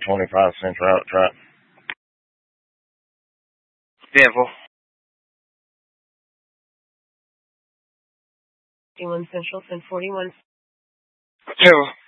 25 cents route trap. Danville. 41 Central, 1041. Danville.